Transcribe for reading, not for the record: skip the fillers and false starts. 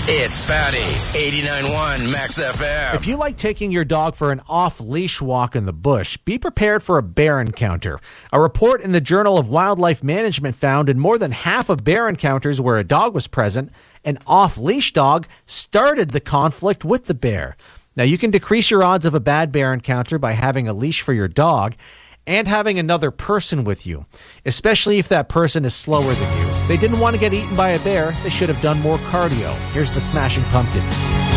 It's Fatty, 89.1 Max FM. If you like taking your dog for an off-leash walk in the bush, be prepared for a bear encounter. A report in the Journal of Wildlife Management found in more than half of bear encounters where a dog was present, an off-leash dog started the conflict with the bear. Now, you can decrease your odds of a bad bear encounter by having a leash for your dog and having another person with you, especially if that person is slower than you. If they didn't want to get eaten by a bear, they should have done more cardio. Here's the Smashing Pumpkins.